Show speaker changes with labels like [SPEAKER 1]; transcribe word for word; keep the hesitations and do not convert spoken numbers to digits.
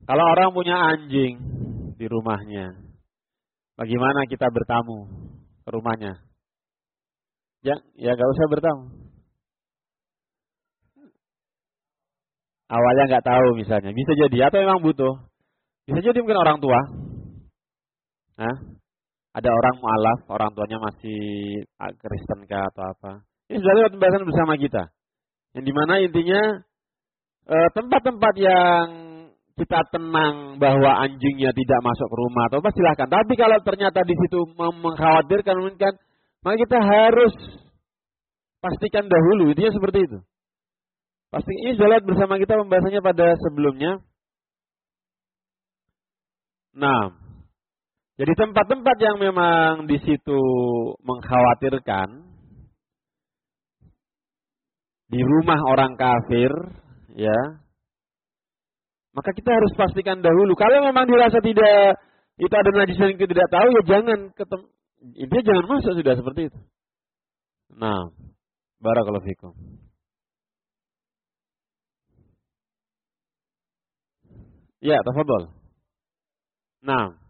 [SPEAKER 1] Kalau orang punya anjing di rumahnya, bagaimana kita bertamu ke rumahnya? Ya, ya gak usah bertamu. Awalnya nggak tahu misalnya, bisa jadi atau memang butuh, bisa jadi mungkin orang tua. Nah, ada orang mualaf, orang tuanya masih Kristen kah atau apa. Ini sudah lewat pembahasan bersama kita. Yang dimana intinya eh, tempat-tempat yang kita tenang bahwa anjingnya tidak masuk ke rumah atau apa silahkan. Tapi kalau ternyata di situ mengkhawatirkan mungkin, maka kita harus pastikan dahulu. Intinya seperti itu. Pasti ini sudah lihat bersama kita pembahasannya pada sebelumnya. Nah, jadi tempat-tempat yang memang di situ mengkhawatirkan, di rumah orang kafir, ya, maka kita harus pastikan dahulu. Kalau memang dirasa tidak itu ada najis yang kita tidak tahu, ya jangan ketem, intinya jangan masuk sudah seperti itu. Nah, barakallahu fikum. Ya, tafadhol. Nah.